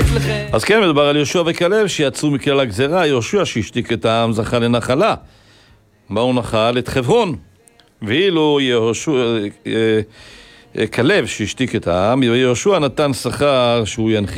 לכם. אז כן, מדובר על יהושע וכלב שיצאו מכלל הגזרה. יהושע שהשתיק את העם זכה לנחלה. מה הוא נחל? את חברון. ואילו כלב שהשתיק את העם, יהושע נתן שכר שהוא ינחיל